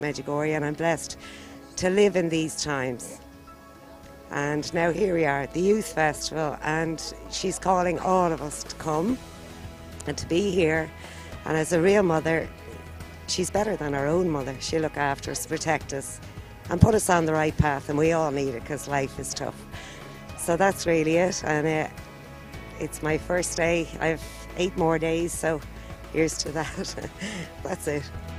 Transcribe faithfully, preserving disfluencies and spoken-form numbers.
Medjugorje, and I'm blessed to live in these times. And now here we are at the Youth Festival, and she's calling all of us to come and to be here. And as a real mother, she's better than our own mother. She'll look after us, protect us, and put us on the right path, and we all need it because life is tough. So that's really it, and uh, it's my first day. I have eight more days, so here's to that. That's it.